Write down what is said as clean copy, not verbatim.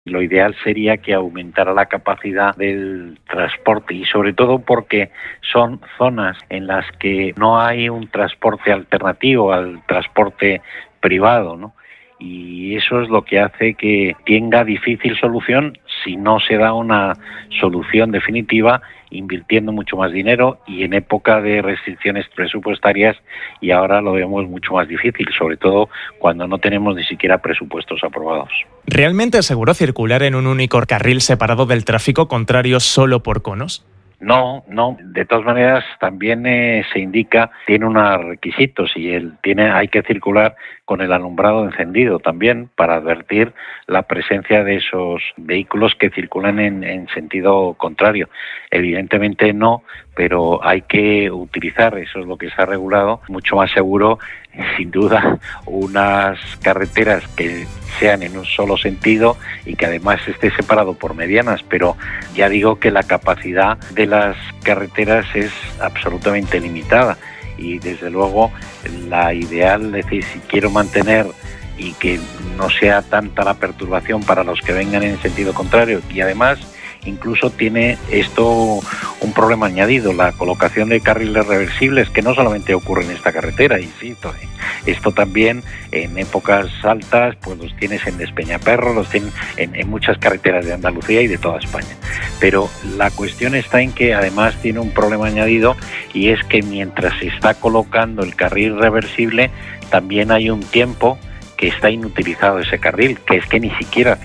Lo ideal sería que aumentara la capacidad del transporte y sobre todo porque son zonas en las que no hay un transporte alternativo al transporte privado, ¿no? Y eso es lo que hace que tenga difícil solución si no se da una solución definitiva invirtiendo mucho más dinero y en época de restricciones presupuestarias, y ahora lo vemos mucho más difícil, sobre todo cuando no tenemos ni siquiera presupuestos aprobados. ¿Realmente es seguro circular en un único carril separado del tráfico contrario solo por conos? No. De todas maneras, también se indica, tiene unos requisitos y hay que circular con el alumbrado encendido también para advertir la presencia de esos vehículos que circulan en sentido contrario. Evidentemente no, pero hay que utilizar, eso es lo que se ha regulado, mucho más seguro, sin duda, unas carreteras que sean en un solo sentido y que además esté separado por medianas, pero ya digo que la capacidad de las carreteras es absolutamente limitada y desde luego la ideal, es decir, si quiero mantener y que no sea tanta la perturbación para los que vengan en sentido contrario, y además incluso tiene esto un problema añadido, la colocación de carriles reversibles, que no solamente ocurre en esta carretera, insisto, esto también en épocas altas pues los tienes en Despeñaperro, los tienes en muchas carreteras de Andalucía y de toda España. Pero la cuestión está en que además tiene un problema añadido, y es que mientras se está colocando el carril reversible también hay un tiempo que está inutilizado ese carril, que es que ni siquiera